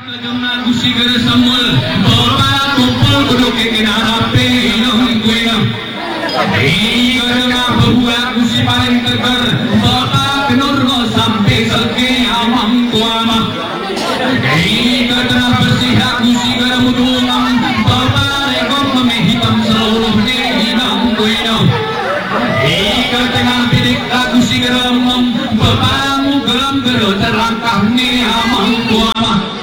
Gusigara samul bawa kumpul kudu kekenarape inong kuyang karena bahwa gusi paling tegar bapak penurgo sampai selke amam kuama karena bersihak gusigara mudulang bapak rekom memehitam seluruh inong kuyang karena bidik gusigara amam bapak geram gero terlangkah ni amam kuama